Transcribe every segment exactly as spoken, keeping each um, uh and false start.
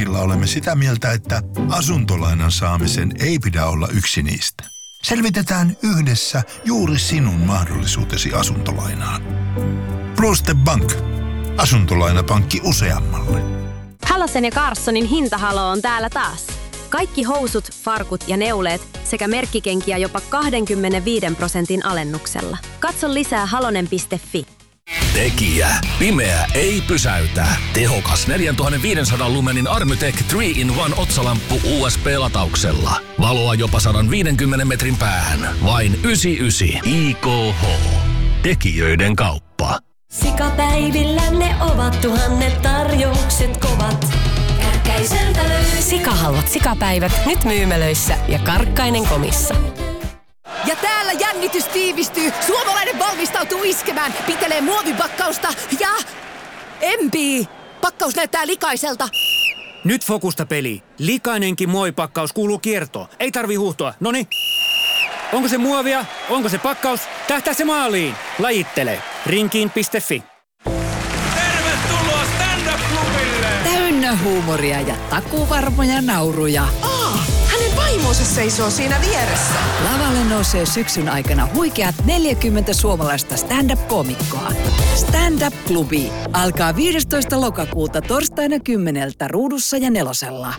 Bankilla olemme sitä mieltä, että asuntolainan saamisen ei pidä olla yksi niistä. Selvitetään yhdessä juuri sinun mahdollisuutesi asuntolainaan. Pluste Bank. Asuntolainapankki useammalle. Halosen ja Carssonin hintahalo on täällä taas. Kaikki housut, farkut ja neuleet sekä merkkikenkiä jopa kaksikymmentäviisi prosentin alennuksella. Katso lisää halonen piste fi. Tekijä. Pimeä ei pysäytä. Tehokas neljätuhattaviisisataa lumenin Armytech kolme in yksi otsalamppu U S B-latauksella. Valoa jopa sata viisikymmentä metrin päähän. Vain yhdeksänkymmentäyhdeksän I K H. Tekijöiden kauppa. Sikapäivillä ne ovat tuhannet tarjoukset kovat. Kärkäiseltä löytyy. Sikahalvat sikapäivät nyt myymälöissä ja Karkkainen komissa. Ja täällä jännitys tiivistyy. Suomalainen valmistautuu iskemään. Pitelee muovipakkausta ja empii. Pakkaus näyttää likaiselta. Nyt fokusta peli. Likainenkin muovipakkaus kuuluu kiertoon. Ei tarvi huuhtoa. Noni. Onko se muovia? Onko se pakkaus? Tähtää se maaliin. Lajittele. Rinkiin piste fi. Tervetuloa stand-up-klubille! Täynnä huumoria ja takuvarmoja nauruja. Aa, hänen vaimonsa seisoo siinä vieressä. Lavalle nousee syksyn aikana huikeat neljäkymmentä suomalaista stand-up-koomikkoa. Stand-up-klubi alkaa viidestoista lokakuuta torstaina kymmeneltä Ruudussa ja Nelosella.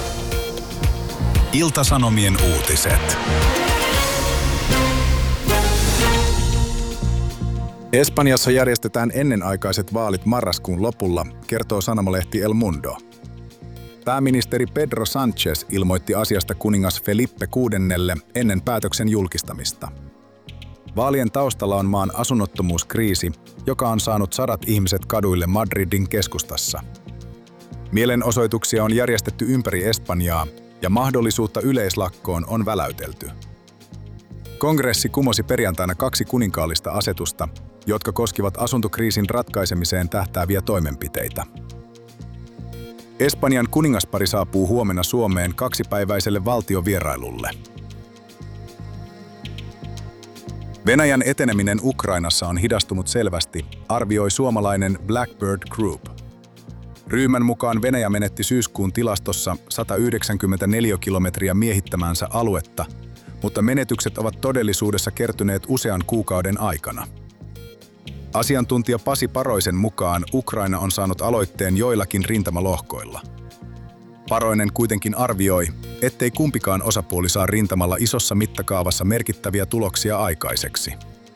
Ilta-Sanomien uutiset. Espanjassa järjestetään ennenaikaiset vaalit marraskuun lopulla, kertoo sanomalehti El Mundo. Pääministeri Pedro Sánchez ilmoitti asiasta kuningas Felipe kuudennelle ennen päätöksen julkistamista. Vaalien taustalla on maan asunnottomuuskriisi, joka on saanut sadat ihmiset kaduille Madridin keskustassa. Mielenosoituksia on järjestetty ympäri Espanjaa ja mahdollisuutta yleislakkoon on väläytelty. Kongressi kumosi perjantaina kaksi kuninkaallista asetusta, jotka koskivat asuntokriisin ratkaisemiseen tähtääviä toimenpiteitä. Espanjan kuningaspari saapuu huomenna Suomeen kaksipäiväiselle valtiovierailulle. Venäjän eteneminen Ukrainassa on hidastunut selvästi, arvioi suomalainen Blackbird Group. Ryhmän mukaan Venäjä menetti syyskuun tilastossa sata yhdeksänkymmentä neliökilometriä miehittämäänsä aluetta, mutta menetykset ovat todellisuudessa kertyneet usean kuukauden aikana. Asiantuntija Pasi Paroisen mukaan Ukraina on saanut aloitteen joillakin rintamalohkoilla. Paroinen kuitenkin arvioi, ettei kumpikaan osapuoli saa rintamalla isossa mittakaavassa merkittäviä tuloksia aikaiseksi.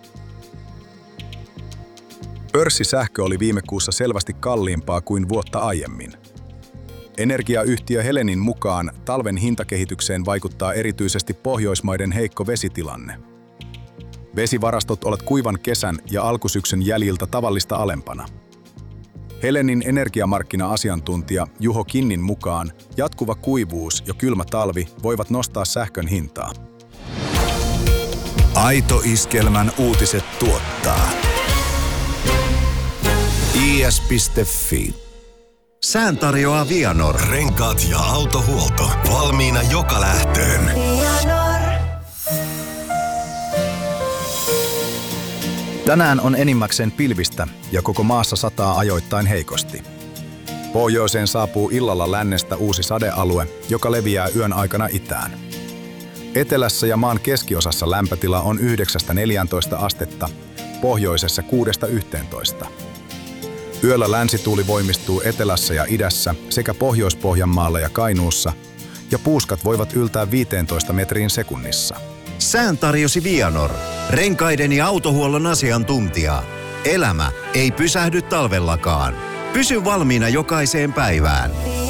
Pörssisähkö oli viime kuussa selvästi kalliimpaa kuin vuotta aiemmin. Energiayhtiö Helenin mukaan talven hintakehitykseen vaikuttaa erityisesti Pohjoismaiden heikko vesitilanne. Vesivarastot ovat kuivan kesän ja alkusyksyn jäljiltä tavallista alempana. Helenin energiamarkkina-asiantuntija Juho Kinnin mukaan jatkuva kuivuus ja kylmä talvi voivat nostaa sähkön hintaa. Aito Iskelmän uutiset tuottaa I S piste fi. Sään tarjoaa Vianor. Renkaat ja autohuolto. Valmiina joka lähtöön. Vianor. Tänään on enimmäkseen pilvistä ja koko maassa sataa ajoittain heikosti. Pohjoiseen saapuu illalla lännestä uusi sadealue, joka leviää yön aikana itään. Etelässä ja maan keskiosassa lämpötila on yhdeksästä neljääntoista astetta, pohjoisessa kuudesta yhteentoista. Yöllä länsituuli voimistuu etelässä ja idässä sekä Pohjois-Pohjanmaalla ja Kainuussa, ja puuskat voivat yltää viisitoista metriin sekunnissa. Sään tarjosi Vianor. Renkaiden ja autohuollon asiantuntija. Elämä ei pysähdy talvellakaan. Pysy valmiina jokaiseen päivään.